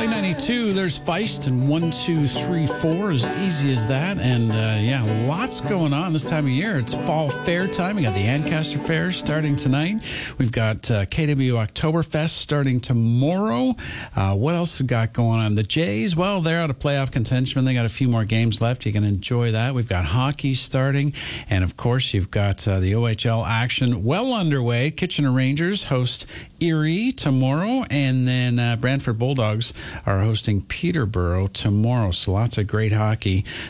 Y92, there's Feist and 1, 2, 3, 4, as easy as that. And lots going on this time of year. It's fall fair time. We got the Ancaster Fair starting tonight. We've got KW Oktoberfest starting tomorrow. What else we got going on? The Jays, well, they're out of playoff contention. They got a few more games left. You can enjoy that. We've got hockey starting. And, of course, you've got the OHL action well underway. Kitchener Rangers host Erie tomorrow, and then Brantford Bulldogs are hosting Peterborough tomorrow. So lots of great hockey